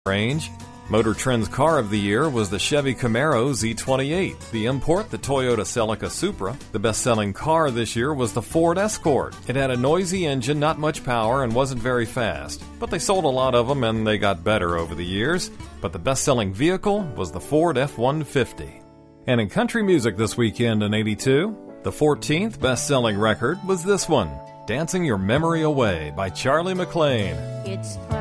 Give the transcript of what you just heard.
range. Motor Trend's car of the year was the Chevy Camaro Z28. The import, the Toyota Celica Supra. The best-selling car this year was the Ford Escort. It had a noisy engine, not much power, and wasn't very fast. But they sold a lot of them, and they got better over the years. But the best-selling vehicle was the Ford F-150. And in country music this weekend in '82, the 14th best-selling record was this one, Dancing Your Memory Away by Charlie McClain. It's